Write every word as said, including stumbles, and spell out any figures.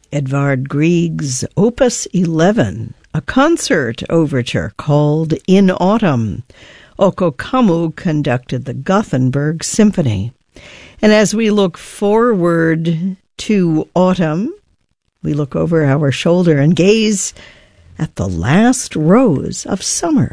Edvard Grieg's Opus eleven, a concert overture called In Autumn. Oko Kamu conducted the Gothenburg Symphony. And as we look forward to autumn, we look over our shoulder and gaze at the last rose of summer.